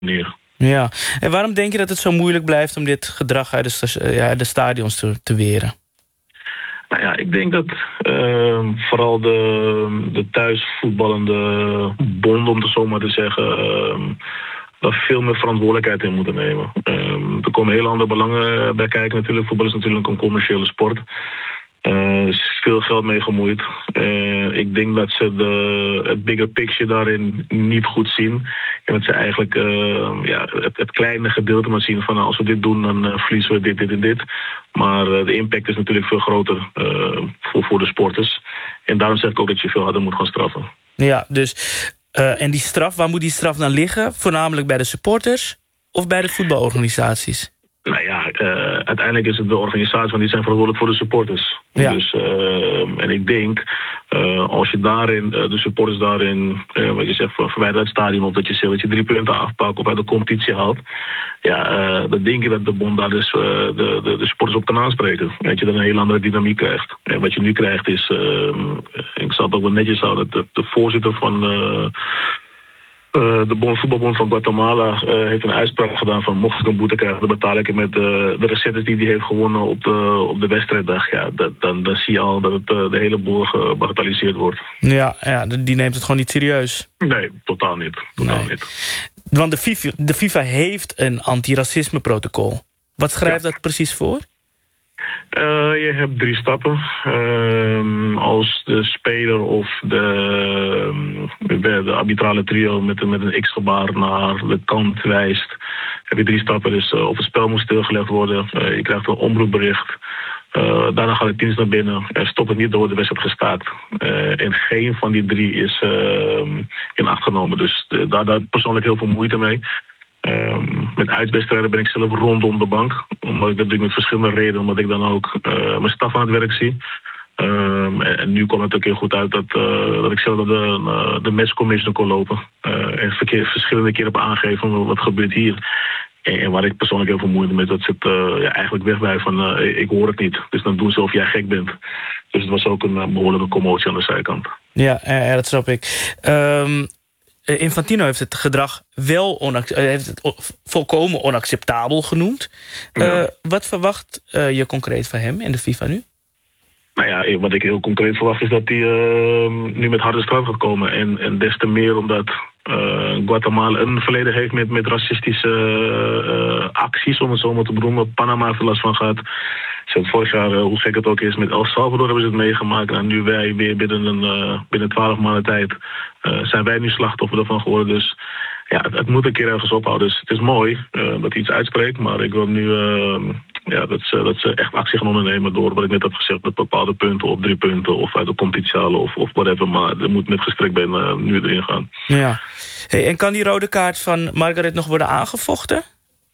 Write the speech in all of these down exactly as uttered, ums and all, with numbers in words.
neer. Ja, en waarom denk je dat het zo moeilijk blijft om dit gedrag uit de, sta- ja, de stadions te, te weren? Nou ja, ik denk dat uh, vooral de, de thuisvoetballende bond, om het zo maar te zeggen, uh, daar veel meer verantwoordelijkheid in moeten nemen. Uh, er komen heel andere belangen bij kijken natuurlijk. Voetbal is natuurlijk een commerciële sport. Er is veel geld mee gemoeid. Uh, ik denk dat ze de, het bigger picture daarin niet goed zien. En dat ze eigenlijk uh, ja, het, het kleine gedeelte maar zien van, nou, als we dit doen, dan uh, verliezen we dit, dit en dit. Maar uh, de impact is natuurlijk veel groter uh, voor, voor de sporters. En daarom zeg ik ook dat je veel harder moet gaan straffen. Ja, dus uh, en die straf, waar moet die straf dan liggen? Voornamelijk bij de supporters of bij de voetbalorganisaties? Nou ja, uh, uiteindelijk is het de organisatie, want die zijn verantwoordelijk voor de supporters. Ja. Dus, uh, en ik denk, uh, als je daarin, uh, de supporters daarin, uh, wat je zegt, verwijderd uit het stadion op, dat je zegt dat je drie punten afpakt of uit de competitie haalt. Ja, uh, dan denk je dat de bond daar dus uh, de, de, de supporters op kan aanspreken. Dat je dan een heel andere dynamiek krijgt. En wat je nu krijgt is, uh, ik zal het ook wel netjes houden, de, de voorzitter van... Uh, Uh, de bond, voetbalbond van Guatemala uh, heeft een uitspraak gedaan van, mocht ik een boete krijgen, dan betaal ik hem met uh, de recettes die hij heeft gewonnen op de, op de wedstrijddag. Ja, dat, dan, dan zie je al dat het, uh, de hele boel gebagatelliseerd wordt. Ja, ja, die neemt het gewoon niet serieus. Nee, totaal niet. Totaal nee. niet. Want de FIFA, de FIFA heeft een antiracisme-protocol. Wat schrijft ja. dat precies voor? Uh, je hebt drie stappen. Uh, als de speler of de, de, de arbitrale trio met, met een x-gebaar naar de kant wijst, heb je drie stappen. Dus uh, of het spel moet stilgelegd worden. Uh, je krijgt een omroepbericht. Uh, daarna gaat het dienst naar binnen. Uh, stop het niet door de wedstrijd gestaakt. Uh, en geen van die drie is uh, in acht genomen. Dus uh, daar, daar persoonlijk heel veel moeite mee. Um, met uitwedstrijden ben ik zelf rondom de bank. Omdat ik dat doe met verschillende redenen. Omdat ik dan ook uh, mijn staf aan het werk zie. Um, en, en nu kwam het ook heel goed uit dat, uh, dat ik zelf de, uh, de matchcommission kon lopen. Uh, en verkeer, verschillende keren heb aangegeven wat gebeurt hier. En, en waar ik persoonlijk heel veel moeite mee dat ze het uh, ja, eigenlijk wegwijven van uh, ik hoor het niet. Dus dan doen ze of jij gek bent. Dus het was ook een uh, behoorlijke commotie aan de zijkant. Ja, ja dat snap ik. Um... Infantino heeft het gedrag wel onac- heeft het volkomen onacceptabel genoemd. Ja. Uh, wat verwacht uh, je concreet van hem in de FIFA nu? Nou ja, wat ik heel concreet verwacht is dat hij uh, nu met harde straf gaat komen. En, en des te meer omdat uh, Guatemala een verleden heeft met, met racistische uh, acties, om het zo maar te benoemen. Panama heeft er last van gehad. Ze hebben vorig jaar, uh, hoe gek het ook is, met El Salvador hebben ze het meegemaakt. En nu wij weer binnen een uh, binnen twaalf maanden tijd uh, zijn wij nu slachtoffer ervan geworden. Dus ja, het, het moet een keer ergens ophouden. Dus het is mooi uh, dat hij iets uitspreekt, maar ik wil nu uh, ja, dat, ze, dat ze echt actie gaan ondernemen door wat ik net heb gezegd, met bepaalde punten of drie punten of uit de competitie halen of, of whatever. Maar er moet met gestrekt been uh, nu erin gaan. Ja. Hey, en kan die rode kaart van Margaret nog worden aangevochten?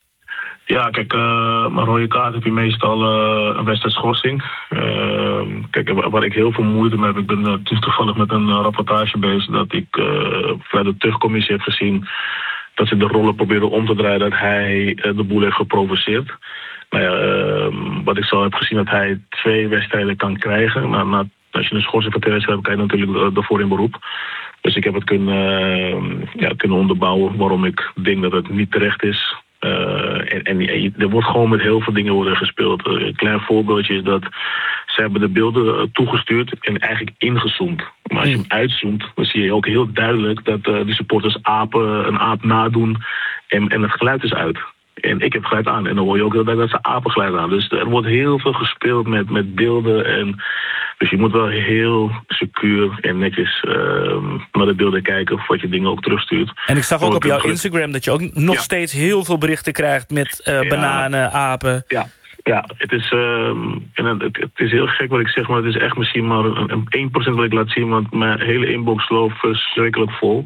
Ja, kijk, uh, mijn rode kaart heb je meestal uh, een wedstrijdschorsing. Uh, kijk, waar ik heel veel moeite mee heb, ik ben uh, toevallig met een uh, rapportage bezig dat ik uh, vanuit de terugcommissie heb gezien dat ze de rollen proberen om te draaien, dat hij uh, de boel heeft geprovoceerd. Nou ja, uh, wat ik zo heb gezien, dat hij twee wedstrijden kan krijgen. Nou, nou, als je een schorsing van twee wedstrijden hebt, kan je natuurlijk daarvoor in beroep. Dus ik heb het kunnen, uh, ja, kunnen onderbouwen waarom ik denk dat het niet terecht is. Uh, en, en, en er wordt gewoon met heel veel dingen worden gespeeld. Uh, een klein voorbeeldje is dat ze hebben de beelden uh, toegestuurd en eigenlijk ingezoomd. Maar als je hem uitzoomt, dan zie je ook heel duidelijk dat uh, die supporters apen, een aap nadoen en, en het geluid is uit. En ik heb geluid aan en dan hoor je ook heel duidelijk dat ze apengeluid aan. Dus er wordt heel veel gespeeld met, met beelden. En, dus je moet wel heel secuur en netjes uh, naar de beelden kijken voordat je dingen ook terugstuurt. En ik zag ook op jouw Instagram dat je ook nog ja. steeds heel veel berichten krijgt met uh, ja. bananen, apen. Ja. Ja, het is, uh, en het, het is heel gek wat ik zeg, maar het is echt misschien maar een, een één procent wat ik laat zien, want mijn hele inbox loopt verschrikkelijk vol.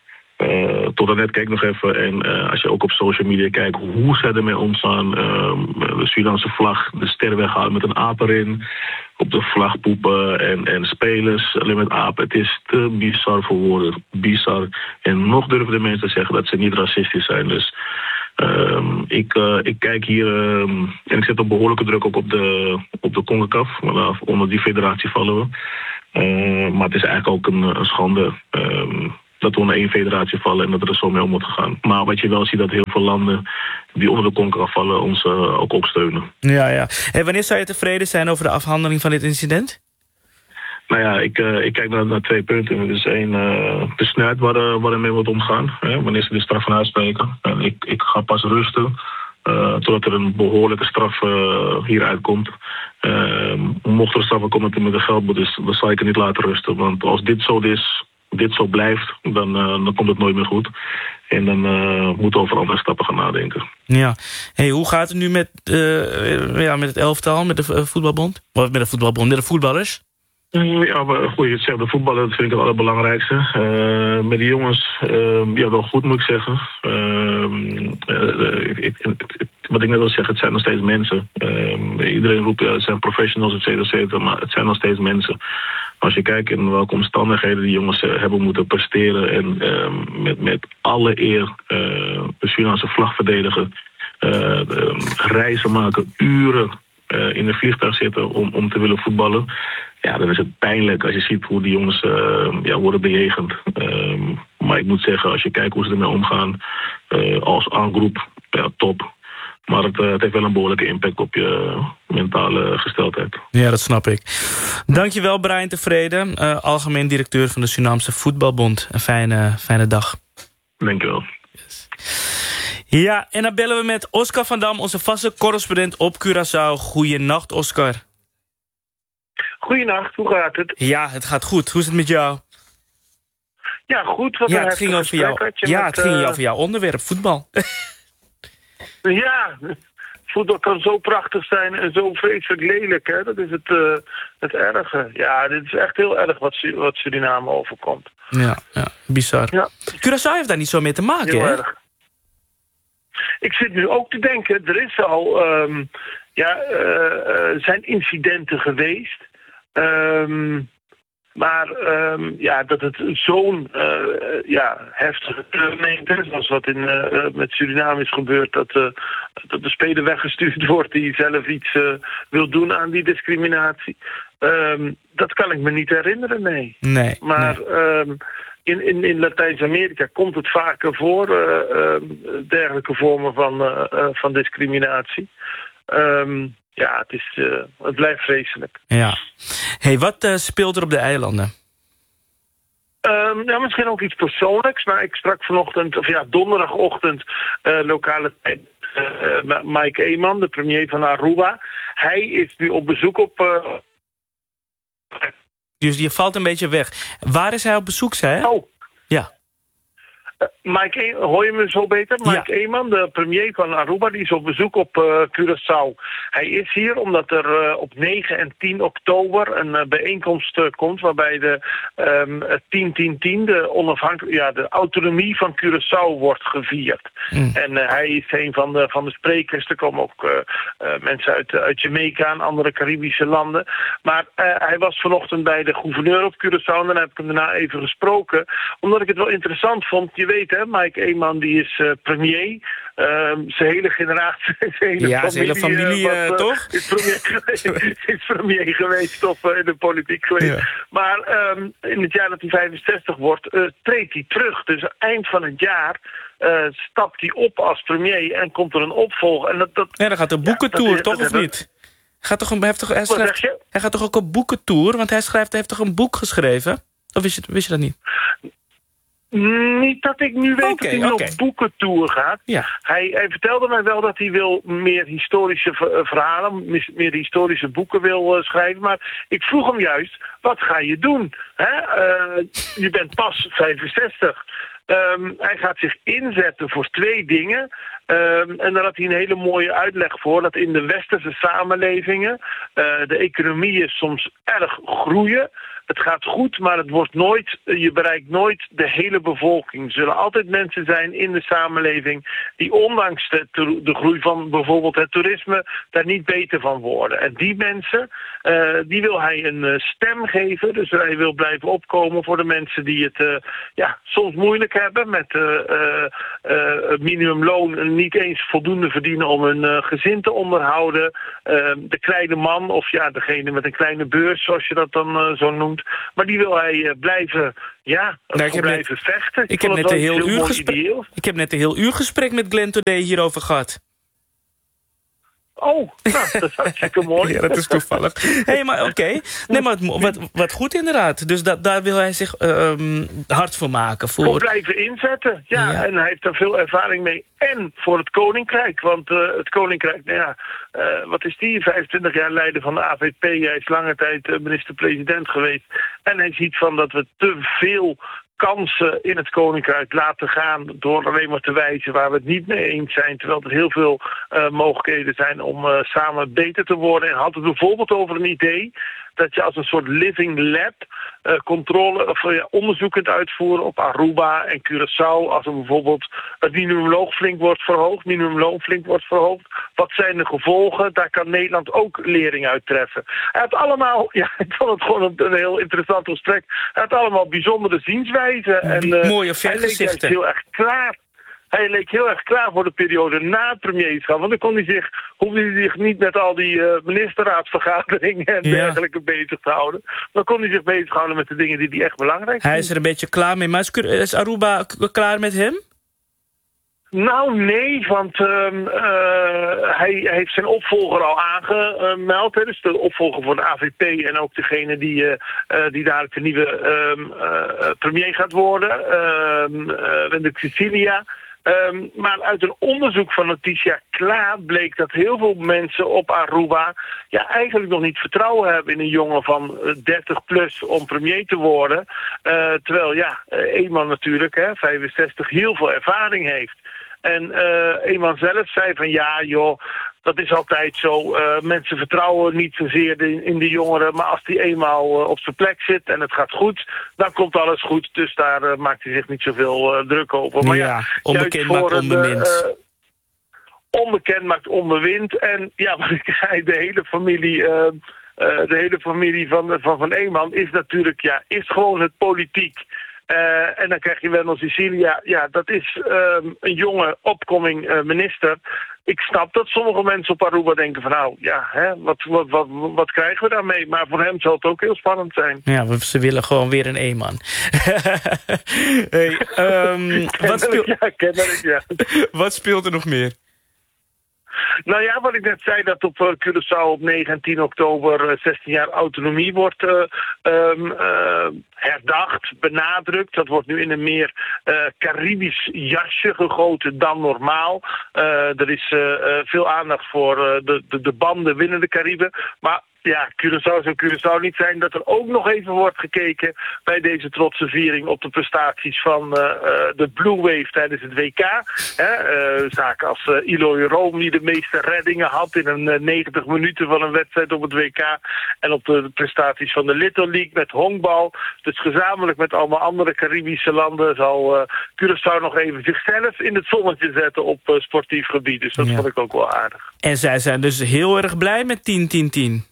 Uh, tot dan net kijk nog even. En uh, als je ook op social media kijkt hoe ze ermee omstaan. Uh, de Surinaamse vlag, de ster weghalen met een aap erin. Op de vlag poepen en, en spelers alleen met apen. Het is te bizar voor woorden. Bizar. En nog durven de mensen te zeggen dat ze niet racistisch zijn. Dus uh, ik, uh, ik kijk hier uh, en ik zet een behoorlijke druk ook op de, op de CONCACAF. Onder die federatie vallen we. Uh, maar het is eigenlijk ook een, een schande. Uh, dat we onder één federatie vallen en dat er zo mee om moet gaan. Maar wat je wel ziet, dat heel veel landen die onder de CONCACAF vallen ons uh, ook, ook steunen. Ja, ja. Hey, wanneer zou je tevreden zijn over de afhandeling van dit incident? Nou ja, ik, uh, ik kijk naar, naar twee punten. Dus één, uh, de snelheid waar, uh, waar er mee wordt omgaan. Hè, wanneer ze de straf van uitspreken. En ik, ik ga pas rusten uh, totdat er een behoorlijke straf uh, hieruit komt. Uh, mocht er straffen komen met een geldboete, dus, dan zal ik er niet laten rusten. Want als dit zo is, dit zo blijft, dan, uh, dan komt het nooit meer goed. En dan uh, moeten we over andere stappen gaan nadenken. Ja. Hey, hoe gaat het nu met, uh, ja, met het elftal, met de uh, voetbalbond? Of met de voetbalbond, met de voetballers? Ja, maar goed, je zegt de voetballen, dat vind ik het allerbelangrijkste. Uh, met die jongens, uh, ja, wel goed moet ik zeggen. Uh, uh, ik, ik, ik, wat ik net al zeg, het zijn nog steeds mensen. Uh, iedereen roept, ja, het zijn professionals, et cetera, et cetera, maar het zijn nog steeds mensen. Als je kijkt in welke omstandigheden die jongens uh, hebben moeten presteren en uh, met, met alle eer uh, de Surinaamse vlag verdedigen, uh, uh, reizen maken, uren uh, in een vliegtuig zitten om, om te willen voetballen. Ja, dan is het pijnlijk als je ziet hoe die jongens uh, ja, worden bejegend. Uh, maar ik moet zeggen, als je kijkt hoe ze ermee omgaan, uh, als aangroep, ja, top. Maar het, uh, het heeft wel een behoorlijke impact op je mentale gesteldheid. Ja, dat snap ik. Dankjewel, Brian Tevreden, uh, algemeen directeur van de Surinaamse Voetbalbond. Een fijne, fijne dag. Dankjewel. Yes. Ja, en dan bellen we met Oscar van Dam, onze vaste correspondent op Curaçao. Goeienacht, Oscar. Goeienacht, hoe gaat het? Ja, het gaat goed. Hoe is het met jou? Ja, goed. Wat ja, het ging over jou. Ja, met, het ging uh... over jouw onderwerp, voetbal. Ja, voetbal kan zo prachtig zijn en zo vreselijk lelijk, hè. Dat is het, uh, het erge. Ja, dit is echt heel erg wat, wat Suriname overkomt. Ja, ja, bizar. Ja. Curaçao heeft daar niet zo mee te maken, heel hè? Erg. Ik zit nu ook te denken, er is al, um, ja, uh, uh, zijn incidenten geweest. Um, maar um, ja, dat het zo'n uh, ja, heftige neemt, zoals wat in, uh, met Suriname is gebeurd, dat, uh, dat de speler weggestuurd wordt die zelf iets uh, wil doen aan die discriminatie. Um, dat kan ik me niet herinneren, nee. Nee. Maar nee. Um, in, in, in Latijns-Amerika komt het vaker voor, uh, uh, dergelijke vormen van, uh, uh, van discriminatie. Um, Ja, het, is, uh, het blijft vreselijk. Ja. Hey, wat uh, speelt er op de eilanden? Um, nou, misschien ook iets persoonlijks. Maar ik sprak vanochtend, of ja, donderdagochtend, uh, lokale tijd, uh, Mike Eeman, de premier van Aruba. Hij is nu op bezoek op... Uh... Dus je valt een beetje weg. Waar is hij op bezoek, zei hij? Oh. Ja. Uh, Mike, e- hoor je me zo beter? Mike ja. Eeman, de premier van Aruba, die is op bezoek op uh, Curaçao. Hij is hier omdat er uh, op negen en tien oktober een uh, bijeenkomst uh, komt waarbij de um, tien tien tien, de, onafhankelijk, ja, de autonomie van Curaçao wordt gevierd. Mm. En uh, hij is een van de, van de sprekers. Er komen ook uh, uh, mensen uit, uh, uit Jamaica en andere Caribische landen. Maar uh, hij was vanochtend bij de gouverneur op Curaçao en dan heb ik hem daarna even gesproken. Omdat ik het wel interessant vond. Je weet hè, Mike Eeman die is uh, premier. Uh, zijn hele generatie, zijn hele ja, familie, zijn hele familie uh, uh, toch? Is premier, is premier geweest of uh, in de politiek geweest. Ja. Maar um, in het jaar dat hij vijfenzestig wordt, uh, treedt hij terug. Dus eind van het jaar uh, stapt hij op als premier en komt er een opvolger. En dat, dat, ja, dan gaat de boekentour, ja, toch, dat, of dat, niet? Gaat toch een, hij, heeft toch, hij, schrijft, hij gaat toch ook een boekentour? Want hij schrijft, hij heeft toch een boek geschreven? Of wist je, wist je dat niet? Niet dat ik nu weet okay, dat hij okay. op boekentour gaat. Ja. Hij, hij vertelde mij wel dat hij wil meer historische verhalen, meer historische boeken wil uh, schrijven. Maar ik vroeg hem juist, wat ga je doen? Hè? Uh, je bent pas vijfenzestig. Um, hij gaat zich inzetten voor twee dingen. Um, en daar had hij een hele mooie uitleg voor. Dat in de westerse samenlevingen uh, de economieën soms erg groeien. Het gaat goed, maar het wordt nooit, je bereikt nooit de hele bevolking. Er zullen altijd mensen zijn in de samenleving die ondanks de, de groei van bijvoorbeeld het toerisme daar niet beter van worden. En die mensen, uh, die wil hij een uh, stem geven. Dus hij wil blijven opkomen voor de mensen die het uh, ja, soms moeilijk hebben met uh, uh, uh, minimumloon niet eens voldoende verdienen om hun uh, gezin te onderhouden. Uh, de kleine man of ja, degene met een kleine beurs, zoals je dat dan uh, zo noemt. genoemd. Maar die wil hij uh, blijven, ja, nou, ik heb blijven net, vechten. Ik, ik, heb net een heel uur gesprek, ik heb net een heel uur gesprek met Glenn Today hierover gehad. Oh, nou, dat is hartstikke mooi. Ja, dat is toevallig. Hey, maar oké. Okay. Nee, maar wat, wat goed inderdaad. Dus dat, daar wil hij zich uh, hard voor maken. Voor... voor blijven inzetten, ja. ja. En hij heeft daar veel ervaring mee. En voor het Koninkrijk. Want uh, het Koninkrijk, nou ja, uh, wat is die? vijfentwintig jaar leider van de A V P. Hij is lange tijd uh, minister-president geweest. En hij ziet van dat we te veel kansen in het Koninkrijk laten gaan door alleen maar te wijzen waar we het niet mee eens zijn. Terwijl er heel veel uh, mogelijkheden zijn om uh, samen beter te worden. En had het bijvoorbeeld over een idee dat je als een soort living lab uh, controle of uh, onderzoek kunt uitvoeren op Aruba en Curaçao. Als er bijvoorbeeld het minimumloon flink wordt verhoogd, minimumloon flink wordt verhoogd. Wat zijn de gevolgen? Daar kan Nederland ook lering uit treffen. Hij had allemaal, ja, ik vond het gewoon een, een heel interessant gesprek. Hij had allemaal bijzondere zienswijzen. En, uh, mooie vergezichten. Hij leek heel erg klaar. Hij leek heel erg klaar voor de periode na het premierschap. Want dan kon hij zich, hoefde hij zich niet met al die uh, ministerraadsvergaderingen en ja. dergelijke bezig te houden. Dan kon hij zich bezighouden met de dingen die hij echt belangrijk Hij is er een beetje klaar mee. Maar is, is Aruba klaar met hem? Nou, nee, want uh, uh, hij, hij heeft zijn opvolger al aangemeld. Hè, dus de opvolger van de A V P en ook degene die, uh, uh, die daar de nieuwe uh, uh, premier gaat worden. Uh, uh, Wendek Cecilia. Um, maar uit een onderzoek van Letitia Klaar bleek dat heel veel mensen op Aruba ja, eigenlijk nog niet vertrouwen hebben in een jongen van dertig plus om premier te worden. Uh, terwijl ja, Eman natuurlijk, hè, vijfenzestig, heel veel ervaring heeft. En uh, Eman zelf zei van ja joh, dat is altijd zo. Uh, mensen vertrouwen niet zozeer in, in de jongeren, maar als die eenmaal uh, op zijn plek zit en het gaat goed, dan komt alles goed. Dus daar uh, maakt hij zich niet zoveel uh, druk over. Maar ja, ja onbekend maakt onbemind. Uh, onbekend maakt onbewind. En ja, wat ik zei, de hele familie, uh, uh, de hele familie van, van, van Eman is natuurlijk, ja, is gewoon het politiek. Uh, en dan krijg je Wendel Cecilia. Ja, dat is um, een jonge opkoming uh, minister. Ik snap dat sommige mensen op Aruba denken van nou, ja, hè, wat, wat, wat, wat krijgen we daarmee? Maar voor hem zal het ook heel spannend zijn. Ja, ze willen gewoon weer een eenman. hey, um, wat, speel... ja, kennelijk, ja. Wat speelt er nog meer? Nou ja, wat ik net zei, dat op uh, Curaçao op negen en tien oktober uh, zestien jaar autonomie wordt uh, um, uh, herdacht, benadrukt. Dat wordt nu in een meer uh, Caribisch jasje gegoten dan normaal. Uh, er is uh, uh, veel aandacht voor uh, de, de, de banden binnen de Cariben. Maar ja, Curaçao zou Curaçao niet zijn. Dat er ook nog even wordt gekeken bij deze trotse viering op de prestaties van uh, de Blue Wave tijdens het W K. Hè, uh, zaken als uh, Eloy Room die de meeste reddingen had in een uh, negentig minuten van een wedstrijd op het W K. En op de prestaties van de Little League met honkbal. Dus gezamenlijk met allemaal andere Caribische landen zal uh, Curaçao nog even zichzelf in het zonnetje zetten op uh, sportief gebied. Dus dat ja. vond ik ook wel aardig. En zij zijn dus heel erg blij met tien tien tien.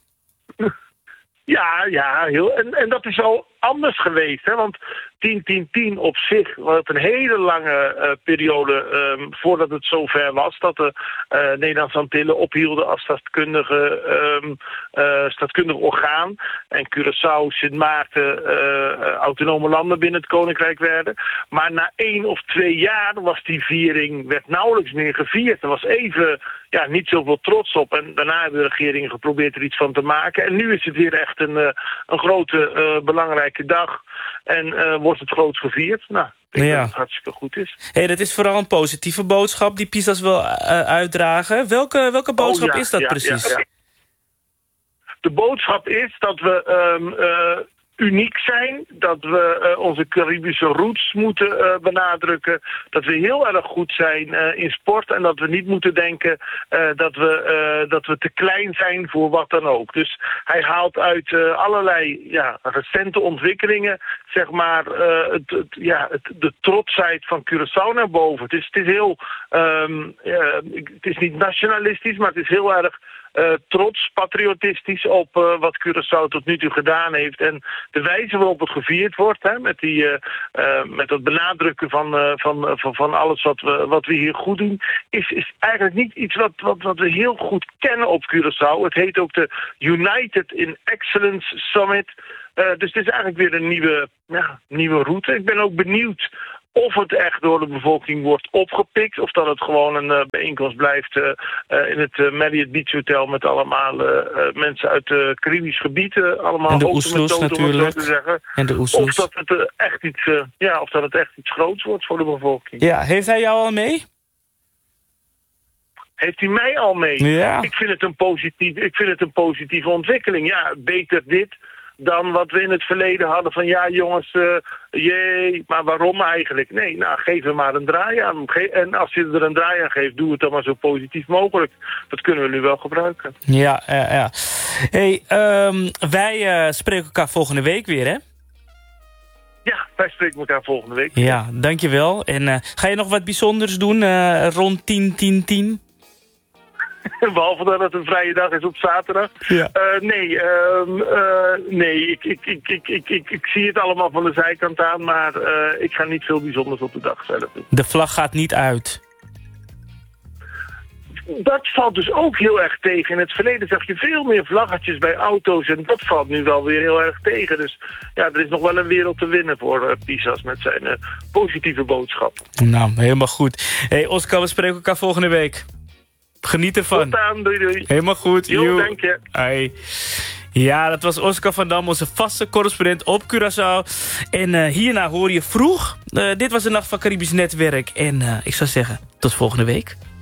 Ja, ja, heel, en, en dat is al anders geweest, hè, want tien tien tien op zich was een hele lange uh, periode um, voordat het zover was dat de uh, Nederlandse Antillen ophielden als staatkundige, um, uh, staatkundig orgaan en Curaçao, Sint Maarten uh, autonome landen binnen het Koninkrijk werden. Maar na één of twee jaar was die viering, werd nauwelijks meer gevierd. Er was even ja, niet zoveel trots op en daarna hebben de regeringen geprobeerd er iets van te maken. En nu is het weer echt een, uh, een grote, uh, belangrijke dag en uh, wordt het groot gevierd. Nou, ik denk ja. dat het hartstikke goed is. Hey, dat is vooral een positieve boodschap die Pisa's wil uh, uitdragen. Welke, welke boodschap oh, ja, is dat ja, precies? Ja, ja. De boodschap is dat we um, uh, uniek zijn, dat we uh, onze Caribische roots moeten uh, benadrukken, dat we heel erg goed zijn uh, in sport en dat we niet moeten denken uh, dat, we, uh, dat we te klein zijn voor wat dan ook. Dus hij haalt uit uh, allerlei ja, recente ontwikkelingen zeg maar uh, het, het, ja, het, de trotsheid van Curaçao naar boven. Het is, het is heel, um, uh, het is niet nationalistisch, maar het is heel erg Uh, trots, patriotistisch op uh, wat Curaçao tot nu toe gedaan heeft. En de wijze waarop het gevierd wordt, hè, met, die, uh, uh, met het benadrukken van, uh, van, uh, van, van alles wat we, wat we hier goed doen, is, is eigenlijk niet iets wat, wat, wat we heel goed kennen op Curaçao. Het heet ook de United in Excellence Summit. Uh, dus het is eigenlijk weer een nieuwe, ja, nieuwe route. Ik ben ook benieuwd of het echt door de bevolking wordt opgepikt, of dat het gewoon een uh, bijeenkomst blijft uh, uh, in het uh, Marriott Beach Hotel met allemaal uh, uh, mensen uit het uh, Caribisch gebied, uh, allemaal en de oesloes natuurlijk. Te zeggen. En de oesloes. Of dat het uh, echt iets, uh, ja, of dat het echt iets groots wordt voor de bevolking. Ja, heeft hij jou al mee? Heeft hij mij al mee? Ja. Ik vind het een positief, ik vind het een positieve ontwikkeling. Ja, beter dit dan wat we in het verleden hadden van ja jongens, uh, jee, maar waarom eigenlijk? Nee, nou geef er maar een draai aan. Ge- en als je er een draai aan geeft, doe het dan maar zo positief mogelijk. Dat kunnen we nu wel gebruiken. Ja, ja, ja. Hey, um, wij uh, spreken elkaar volgende week weer, hè? Ja, wij spreken elkaar volgende week. Ja, dankjewel. En uh, ga je nog wat bijzonders doen uh, rond tien, tien, tien? Behalve dat het een vrije dag is op zaterdag. Ja. Uh, nee, uh, uh, nee ik, ik, ik, ik, ik, ik, ik zie het allemaal van de zijkant aan, maar uh, ik ga niet veel bijzonders op de dag zelf doen. De vlag gaat niet uit. Dat valt dus ook heel erg tegen. In het verleden zag je veel meer vlaggetjes bij auto's en dat valt nu wel weer heel erg tegen. Dus ja, er is nog wel een wereld te winnen voor uh, Pisas met zijn uh, positieve boodschap. Nou, helemaal goed. Hey Oscar, we spreken elkaar volgende week. Geniet ervan. Tot aan, doei doei. Helemaal goed. Jo, dank je. Hoi. Ja, dat was Oscar van Dam, onze vaste correspondent op Curaçao. En uh, hierna hoor je vroeg. Uh, dit was de Nacht van Caribisch Netwerk. En uh, ik zou zeggen, tot volgende week.